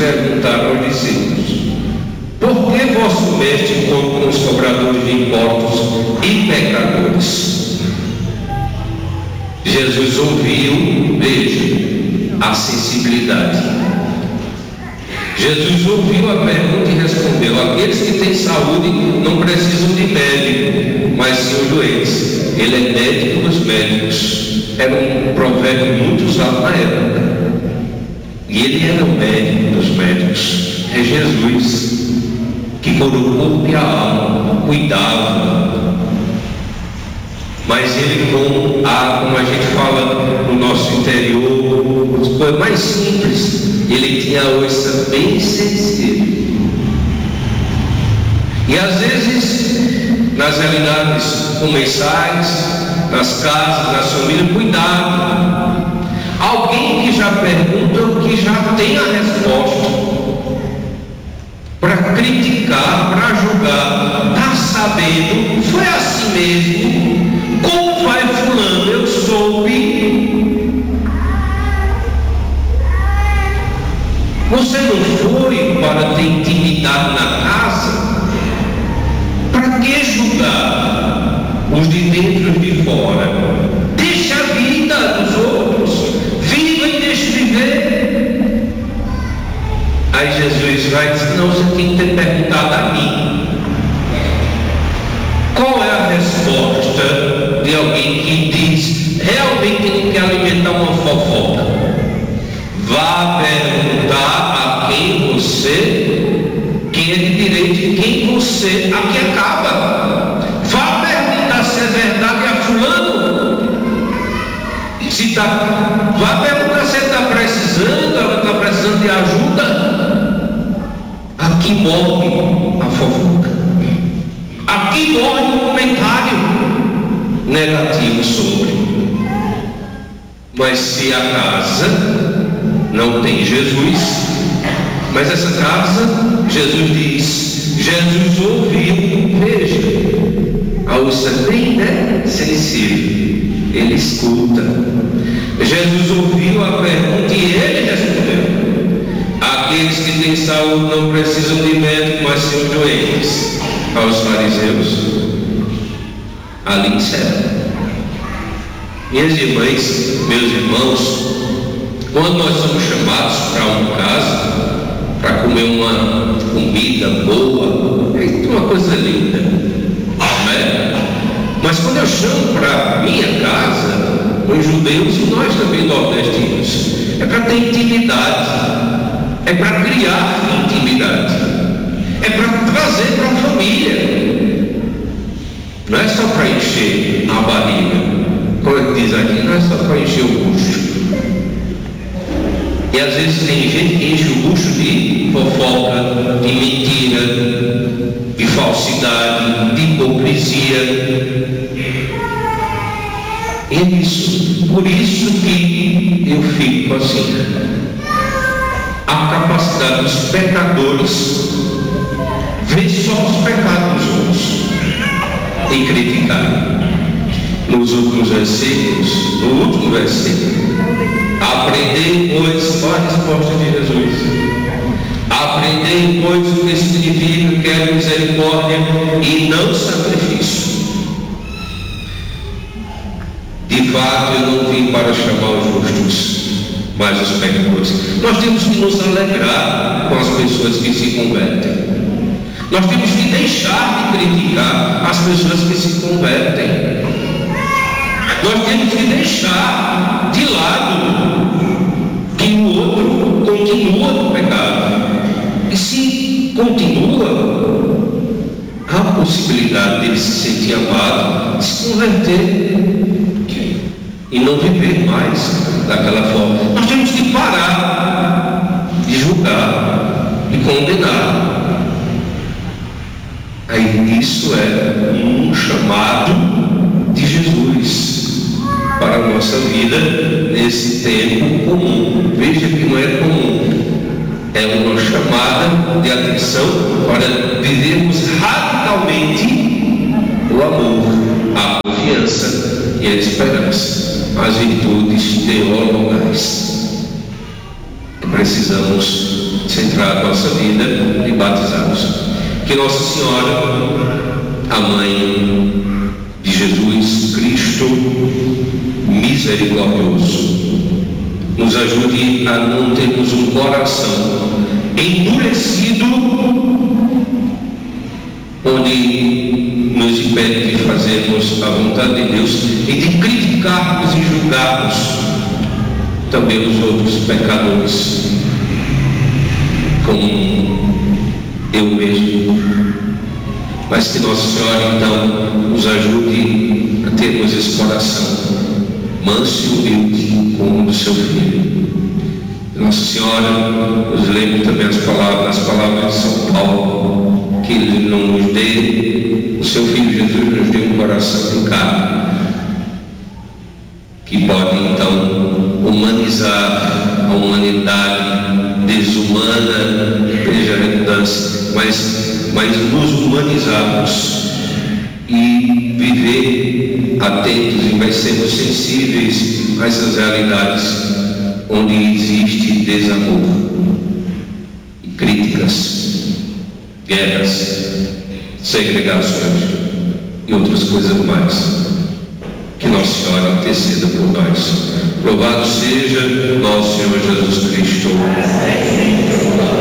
perguntaram aos discípulos: por que vosso mestre come com os cobradores de impostos e pecadores? Jesus ouviu, veja, a sensibilidade. Jesus ouviu a pergunta e respondeu: aqueles que têm saúde não precisam de médico, mas sim os doentes. Ele é médico dos médicos. Era um provérbio muito usado na época. E ele era o médico dos médicos. É Jesus que cura o corpo e a alma, cuidava. Mas ele, como a gente fala no nosso interior, as coisas mais simples, ele tinha a ossa bem sensível. E às vezes, nas realidades comensais, nas casas, nas famílias, cuidado. Alguém que já pergunta ou que já tem a resposta, para criticar, para julgar, está sabendo, foi assim mesmo. Como vai fulano? Eu soube. Você não foi para ter intimidade na casa? Para que julgar os de dentro e os de fora? Deixa a vida dos outros, viva e deixe viver. Aí Jesus vai dizer: não, você tem que ter perguntado a mim. Qual é a resposta de alguém que diz realmente não quer alimentar uma fofoca? Vá perguntar a quem é de direito e quem você, aqui acaba. Vá perguntar se é verdade a fulano. Vá perguntar se ele está precisando, ela está precisando de ajuda. Aqui morre a fofoca. Aqui morre um comentário negativo sobre. Mas se a casa não tem Jesus, mas essa casa, Jesus diz, Jesus ouviu, veja, a ossa bem, sensível, ele escuta. Jesus ouviu a pergunta e ele respondeu: aqueles que têm saúde não precisam de médico, mas sim os doentes. Aos fariseus, ali disseram. Minhas irmãs, meus irmãos, quando nós somos chamados para uma casa, para comer uma comida boa, é uma coisa linda, né? Mas quando eu chamo para minha casa, os judeus e nós também nordestinos, é para ter intimidade, é para criar intimidade, é para trazer para a família. Não é só para encher a barriga, como diz aqui, não é só para encher o bucho. E às vezes tem gente que enche o bucho de fofoca, de mentira, de falsidade, de hipocrisia. É isso, por isso que eu fico assim. A capacidade dos pecadores ver só os pecados dos outros e criticar. Nos últimos versículos, no último versículo, aprender, pois, olha a resposta de Jesus. Aprender, pois, o que significa quero misericórdia e não sacrifício. De fato, eu não vim para chamar os justos, mas os pecadores. Nós temos que nos alegrar com as pessoas que se convertem. Nós temos que deixar de criticar as pessoas que se convertem. Nós temos que deixar de lado que o outro continua no pecado. E se continua, há a possibilidade dele se sentir amado, de se converter e não viver mais daquela forma. Nós temos que parar de julgar e condenar. Aí isso é um chamado de Jesus para a nossa vida nesse tempo comum. Veja que não é comum, é uma chamada de atenção para vivermos radicalmente o amor, a confiança e a esperança, as virtudes teologais. Precisamos centrar a nossa vida e batizados. Que Nossa Senhora, a Mãe de Jesus Cristo misericordioso, nos ajude a não termos um coração endurecido, onde nos impede de fazermos a vontade de Deus e de criticarmos e julgarmos também os outros pecadores, como eu mesmo. Mas que Nossa Senhora então nos ajude a termos esse coração manso e humilde como o do seu Filho. Nossa Senhora nos lembre também as palavras de São Paulo, que Ele não nos dê, o seu Filho Jesus nos deu um coração de carne, que pode então humanizar a humanidade desumana, veja a redundância, mas nos humanizarmos e viver atentos e mais sermos sensíveis a essas realidades onde existe desamor e críticas, guerras, segregações e outras coisas mais. Que Nossa Senhora interceda por nós. Louvado seja nosso Senhor Jesus Cristo.